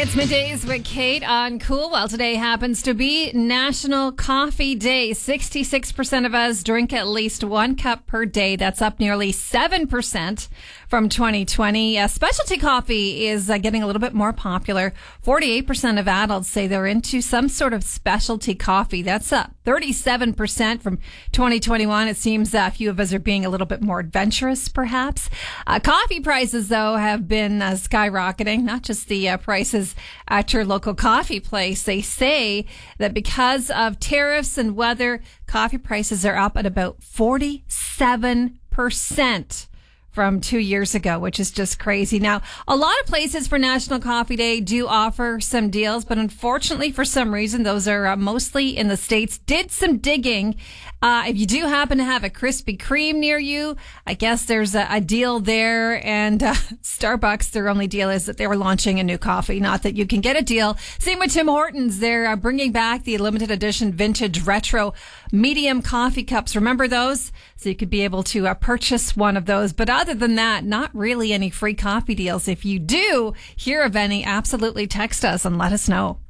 It's Middays with Kate on Cool. Well, today happens to be National Coffee Day. 66% of us drink at least 1 cup per day. That's up nearly 7% from 2020. Specialty coffee is getting a little bit more popular. 48% of adults say they're into some sort of specialty coffee. That's up 37% from 2021. It seems a few of us are being a little bit more adventurous, perhaps. Coffee prices, though, have been skyrocketing, not just the prices at your local coffee place. They say that because of tariffs and weather, coffee prices are up at about 47% from 2 years ago, which is just crazy. Now, a lot of places for National Coffee Day do offer some deals, but unfortunately, for some reason, those are mostly in the States. Did some digging. If you do happen to have a Krispy Kreme near you, I guess there's a deal there. And Starbucks, their only deal is that they were launching a new coffee, not that you can get a deal. Same with Tim Hortons. They're bringing back the limited edition vintage retro medium coffee cups. Remember those? So you could be able to purchase one of those. But other than that, not really any free coffee deals. If you do hear of any, absolutely text us and let us know.